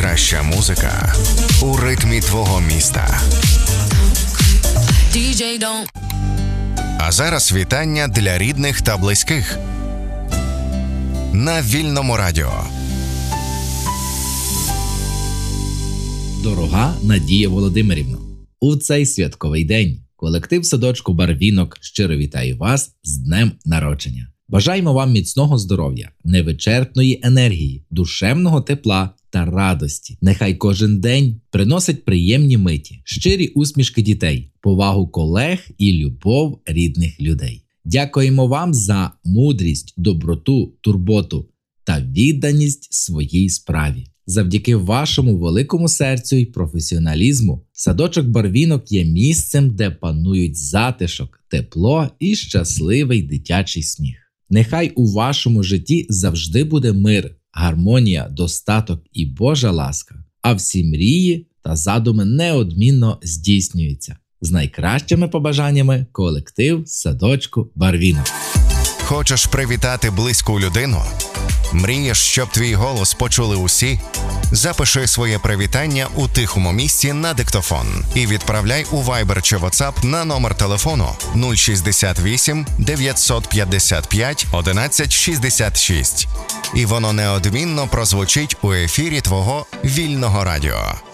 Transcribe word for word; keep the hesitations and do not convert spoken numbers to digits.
Найкраща музика у ритмі твого міста. ді джей don't... А зараз вітання для рідних та близьких на Вільному радіо. Дорога Надія Володимирівна, у цей святковий день колектив садочку «Барвінок» щиро вітає вас з днем народження. Бажаємо вам міцного здоров'я, невичерпної енергії, душевного тепла та радості. Нехай кожен день приносить приємні миті, щирі усмішки дітей, повагу колег і любов рідних людей. Дякуємо вам за мудрість, доброту, турботу та відданість своїй справі. Завдяки вашому великому серцю і професіоналізму садочок «Барвінок» є місцем, де панують затишок, тепло і щасливий дитячий сміх. Нехай у вашому житті завжди буде мир, гармонія, достаток і Божа ласка, а всі мрії та задуми неодмінно здійснюються. З найкращими побажаннями колектив садочку «Барвінок». Хочеш привітати близьку людину? Мрієш, щоб твій голос почули усі? Запиши своє привітання у тихому місці на диктофон і відправляй у Viber чи WhatsApp на номер телефону нуль шістдесят вісім дев'ятсот п'ятдесят п'ять одинадцять шістдесят шість. І воно неодмінно прозвучить у ефірі твого Вільного радіо.